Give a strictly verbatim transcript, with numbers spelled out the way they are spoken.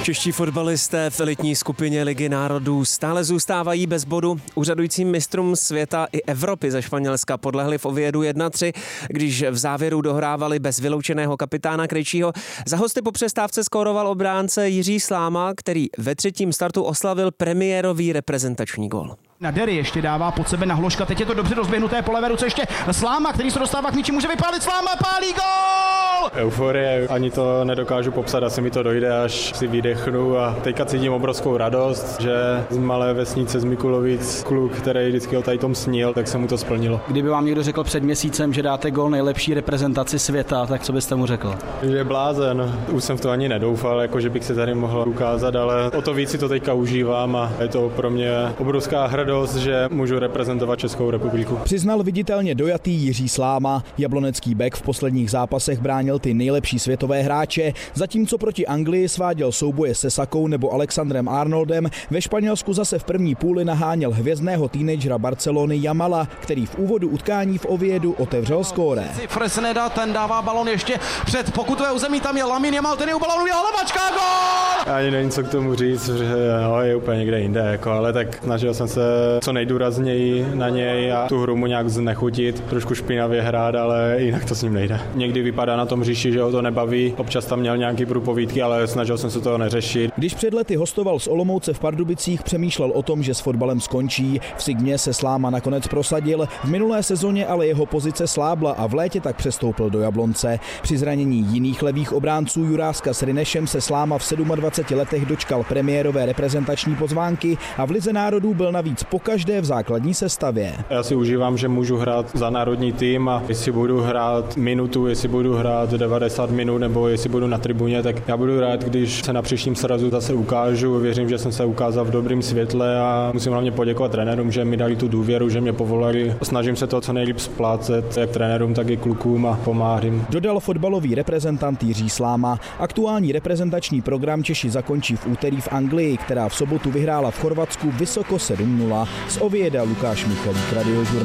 Čeští fotbalisté v elitní skupině Ligy národů stále zůstávají bez bodu. Úřadujícím mistrům světa i Evropy ze Španělska podlehli v Oviedu jedna tři, když v závěru dohrávali bez vyloučeného kapitána Krejčího. Za hosty po přestávce skóroval obránce Jiří Sláma, který ve třetím startu oslavil premiérový reprezentační gól. Nadery ještě dává pod sebe na Hloška, teď je to dobře rozběhnuté po levé ruce, ještě Sláma, který se dostává k míči, může vypálit, Sláma pálí gól! Euforie, ani to nedokážu popsat, asi mi to dojde, až si vydechnu a teďka cítím obrovskou radost, že z malé vesnice z Mikulovic kluk, který vždycky o tady tom snil, tak se mu to splnilo. Kdyby vám někdo řekl před měsícem, že dáte gól nejlepší reprezentaci světa, tak co byste mu řekl? Že je blázen, už jsem v to ani nedoufal, jako že bych se tady mohl ukázat, ale o to víc si to teďka užívám a je to pro mě obrovská hrdost, že můžu reprezentovat Českou republiku. Přiznal viditelně dojatý Jiří Sláma. Jablonecký bek v posledních zápasech bránil ty nejlepší světové hráče, zatímco proti Anglii sváděl souboje se Sakou nebo Alexandrem Arnoldem, ve Španělsku zase v první půli naháněl hvězdného teenagera Barcelony Jamala, který v úvodu utkání v Oviedu otevřel skóre. Fresneda, ten dává balon ještě před pokutové území, tam je Lamine Yamal, ten je u balonu, je hlavačka, gól! Ani nevím, co k tomu říct, že no, je úplně někde jinde, jako, ale tak snažil jsem se co nejdůrazněji na něj a tu hru mu nějak znechutit, trošku špinavě hrát, ale jinak to s ním nejde. Někdy vypadá na tom říši, že ho to nebaví, občas tam měl nějaký průpovídky, ale snažil jsem se toho neřešit. Když před lety hostoval z Olomouce v Pardubicích, přemýšlel o tom, že s fotbalem skončí. V Sigmě se Sláma nakonec prosadil, v minulé sezóně ale jeho pozice slábla a v létě tak přestoupil do Jablonce. Při zranění jiných levých obránců Juráska s Rinešem se Sláma v dvaceti sedmi letech dočkal premiérové reprezentační pozvánky a v Lize národů byl navíc pokaždé v základní sestavě. Já si užívám, že můžu hrát za národní tým a jestli budu hrát minutu, jestli budu hrát devadesát minut nebo jestli budu na tribuně, tak já budu rád, když se na příštím srazu zase ukážu. Věřím, že jsem se ukázal v dobrém světle a musím hlavně poděkovat trenérům, že mi dali tu důvěru, že mě povolali. Snažím se to co nejlíp splácet, jak trenérům, tak i klukům a pomáhat jim. Dodal fotbalový reprezentant Jiří Sláma. Aktuální reprezentační program Češi zakončí v úterý v Anglii, která v sobotu vyhrála v Chorvatsku vysoko sedm nula. Z Ovieda Lukáš Michalík, Radiožurnál.